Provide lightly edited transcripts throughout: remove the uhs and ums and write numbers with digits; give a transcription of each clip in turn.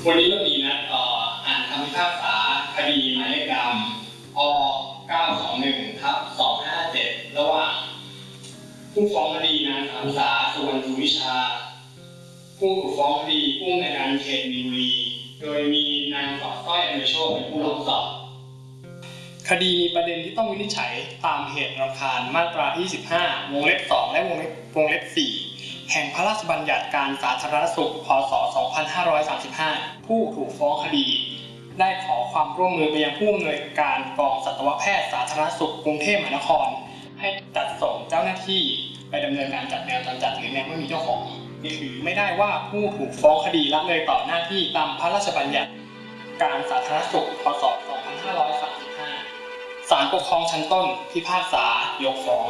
วันนี้เรามีนัดอ่านคำพิพากษาคดีหมายเลขอ921/257ระหว่างผู้ฟ้องคดีนางสาวสาสุวรรณสุวิชาผู้ถูกฟ้องคดีผู้อำนวยการเขตมีนบุรีโดยมีนางสาวสร้อยอนุโชคเป็นผู้ร้องสอบคดีมีประเด็นที่ต้องวินิจฉัยตามเหตุรำคาญมาตรา25วงเล็บ2และวงเล็บ4แห่งพระราชบัญญัติการสาธารณสุขพ.ศ. 2535ผู้ถูกฟ้องคดีได้ขอความร่วมมือไปยังผู้อำนวยการกองสัตวแพทย์สาธารณสุขกรุงเทพมหานครให้จัดส่งเจ้าหน้าที่ไปดำเนินการจัดแมวจรจัดหรือแมวไม่มีเจ้าของถือไม่ได้ว่าผู้ถูกฟ้องคดีละเลยต่อหน้าที่ตามพระราชบัญญัติการสาธารณสุขพ.ศ. 2535ศาลปกครองชั้นต้นพิพากษายกฟ้อง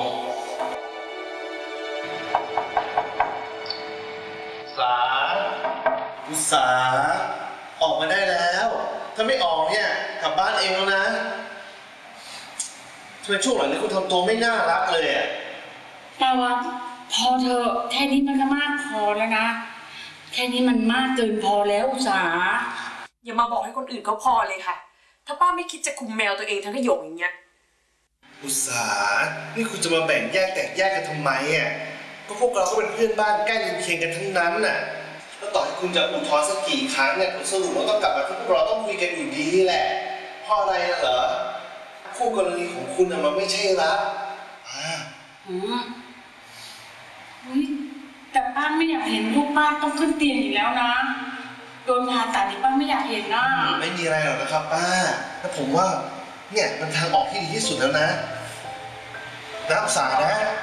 อุตสาออกมาได้แล้วถ้าไม่ออกเนี่ยกลับบ้านเองแล้วนะทำไมช่วงหลังนี้คุณทำตัวไม่น่ารักเลยอ่ะแต่ว่าพอเธอแค่นี้มันก็มากพอแล้วนะแค่นี้มันมากเกินพอแล้วอุตสาอย่ามาบอกให้คนอื่นเขาพอเลยค่ะถ้าป้าไม่คิดจะคุมแมวตัวเองทั้งขยงอย่างเงี้ยอุตสานี่คุณจะมาแบ่งแยกแตกแยกกันทำไมอ่ะก็พวกเราก็เป็นเพื่อนบ้านใกล้เรือนเคียงกันทั้งนั้นน่ะแล้วต่อให้คุณจะอุทธรณ์สักกี่ครั้งเนี่ยผลสรุปเราต้องกลับมาที่พวกเราต้องคุยกันอยู่ดีแหละเพราะอะไรน่ะเหรอคู่กรณีของคุณน่ะมันไม่ใช่รักแต่ป้าไม่อยากเห็นลูกป้าต้องขึ้นเตียงอีกแล้วนะโดนผ่าตัดนี่ป้าไม่อยากเห็นนะไม่มีอะไรหรอกนะครับป้าแล้วผมว่าเนี่ยมันทางออกที่ดีที่สุดแล้วนะอุตสานะ